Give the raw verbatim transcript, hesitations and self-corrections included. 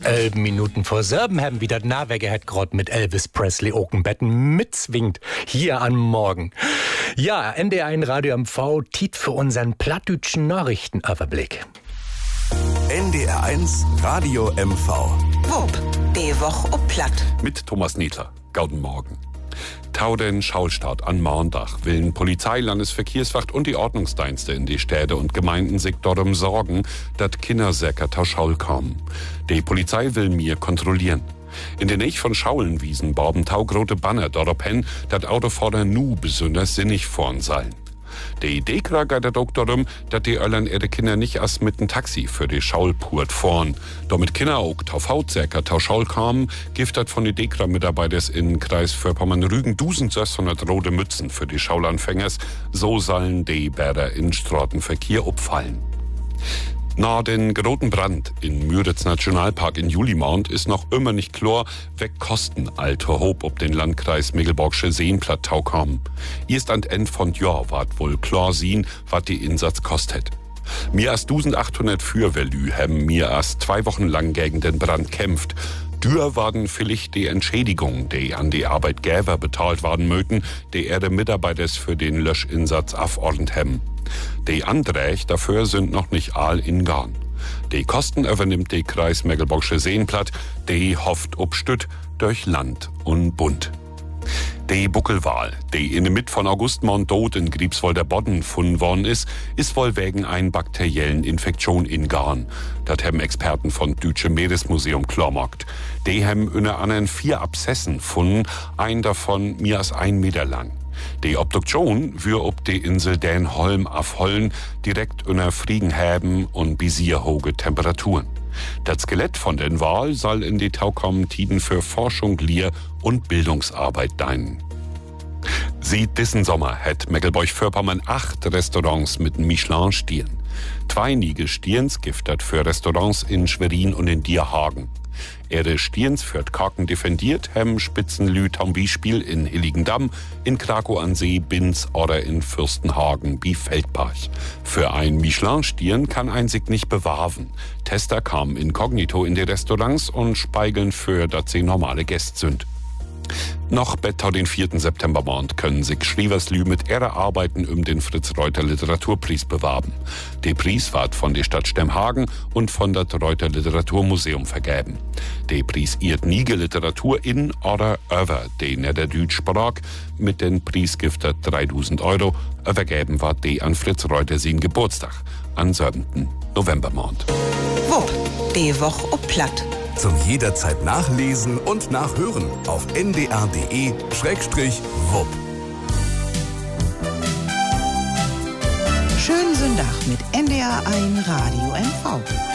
Elf Minuten vor sieben haben wieder Naweger hat grad mit Elvis Presley Okenbetten mitzwingt. Hier am Morgen. Ja, N D R eins Radio M V tiet für unseren plattdütschen Nachrichtenüberblick. N D R eins Radio M V. Wupp, die Woche ob Platt. Mit Thomas Niedler. Guten Morgen. Tau den Schaulstart an Montag willen Polizei, Landesverkehrswacht und die Ordnungsdienste in die Städte und Gemeinden sich darum sorgen, dass Kindersäcker tau Schaul kommen. Die Polizei will mir kontrollieren. In der Nähe von Schaulenwiesen borben taugrote Banner darauf hin, dat Autofahrer nu besonders sinnig vorn seien. Die Dekra geht auch darum, dass die Öllern ihre Kinder nicht erst mit dem Taxi für die Schaulpurt fahren. Damit Kinder auch auf Hautsäcker tau Schaul kamen, gibt das von den Dekra-Mitarbeiters in Kreis für Pommern-Rügen eintausendsechshundert rote Mützen für die Schaulanfängers. So sollen die Bäder in Straßenverkehr abfallen. Nach den großen Brand in Müritz Nationalpark in Julimond ist noch immer nicht klar, wer Kosten alter Hob ob den Landkreis Mecklenburgische Seenplatt tau kommen. Erst an End von Jahr ward wohl klar sehen, was die Insatz kostet. Mehr als eintausendachthundert Feuerwehrlü haben mehr als zwei Wochen lang gegen den Brand kämpft. Dür waren vielleicht die Entschädigungen, die an die Arbeitgeber bezahlt werden möchten, die ihre Mitarbeiter für den Löschinsatz aufordnet haben. Die Anträge dafür sind noch nicht all in Garn. Die Kosten übernimmt die Kreis Mecklenburgische Seenplatt, die hofft obstütt durch Land und Bund. Die Buckelwal, die in der Mitte von August mondot in Griebswolder Bodden gefunden worden ist, ist wohl wegen einer bakteriellen Infektion in Garn. Das haben Experten von Deutschen Meeresmuseum klarmacht. Die haben unter anderem vier Abszessen gefunden, ein davon mehr als ein Meter lang. Die Obduktion wir ob die Insel Dänholm afhollen, direkt unter Friegenhäben und bisierhohe Temperaturen. Das Skelett von den Wal soll in die taukommenden Tiden für Forschung, Lehr- und Bildungsarbeit dienen. Sieht diesen Sommer hat Mecklenburg-Vorpommern acht Restaurants mit Michelin-Stern. Zwei Nige Stirns gibt das für Restaurants in Schwerin und in Dierhagen. Ihre Stirns für Kaken defendiert haben Spitzenlü zum Beispiel in Hilligendamm, in Krakow an See, Binz oder in Fürstenhagen wie Feldbach. Für ein Michelin-Stirn kann ein sich nicht bewahren. Tester kamen inkognito in die Restaurants und speigeln für, dass sie normale Gäste sind. Noch bis den vierten September Morgen können sich Schrieverslü mit ihrer Arbeiten um den Fritz-Reuter Literaturpreis bewerben. Der Preis wird von der Stadt Stemhagen und von der Reuter Literaturmuseum vergeben. Der Preis ehrt Nige Literatur in oder über die Niederdütsch-Sprach. Mit den Preisgifter dreitausend Euro übergeben wird die an Fritz Reuter sein Geburtstag am siebten November Morgen. Wupp, die Woche ob Platt. Zum jederzeit nachlesen und nachhören auf n d r punkt d e schrägstrich wupp. Schönen Sonntag mit N D R eins Radio M V.